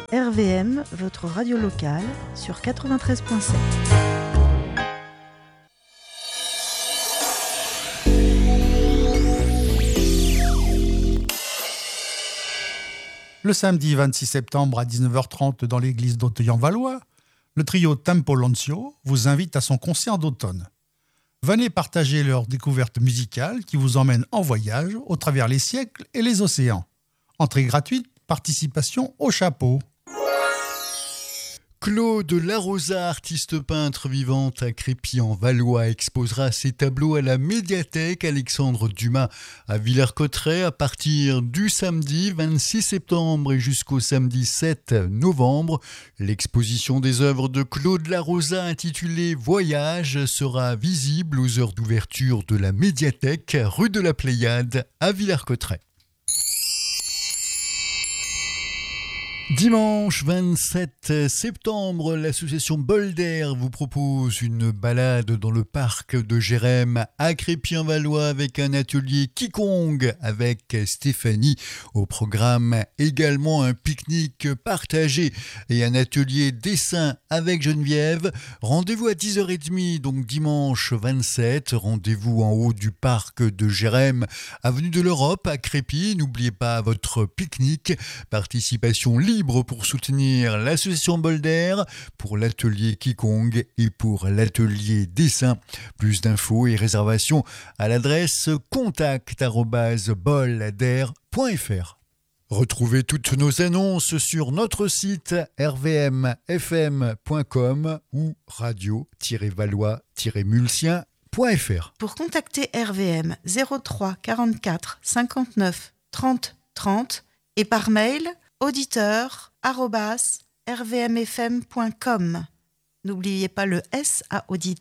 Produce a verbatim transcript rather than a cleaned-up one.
R V M, votre radio locale, sur quatre-vingt-treize virgule sept. Le samedi vingt-six septembre à dix-neuf heures trente dans l'église d'Auteuil-en-Valois, le trio Tempo Loncio vous invite à son concert d'automne. Venez partager leur découverte musicale qui vous emmène en voyage au travers les siècles et les océans. Entrée gratuite, participation au chapeau. Claude Larosa, artiste peintre vivante à Crépy-en-Valois, exposera ses tableaux à la médiathèque Alexandre Dumas à Villers-Cotterêts à partir du samedi vingt-six septembre et jusqu'au samedi sept novembre. L'exposition des œuvres de Claude Larosa intitulée Voyage sera visible aux heures d'ouverture de la médiathèque rue de la Pléiade à Villers-Cotterêts. Dimanche vingt-sept septembre, l'association Bolder vous propose une balade dans le parc de Jérém à Crépy-en-Valois avec un atelier Qigong avec Stéphanie. Au programme également un pique-nique partagé et un atelier dessin avec Geneviève. Rendez-vous à dix heures trente, donc dimanche vingt-sept. Rendez-vous en haut du parc de Jérém, avenue de l'Europe à Crépy. N'oubliez pas votre pique-nique. Participation libre pour soutenir l'association Bolder, pour l'atelier Qigong et pour l'atelier dessin. Plus d'infos et réservations à l'adresse contact arobase bolder point f r. Retrouvez toutes nos annonces sur notre site r v m f m point com ou radio-valois-mulsien point f r. Pour contacter R V M, zéro trois quarante-quatre cinquante-neuf trente trente et par mail auditeur arobase r v m f m point com. N'oubliez pas le S à auditeur.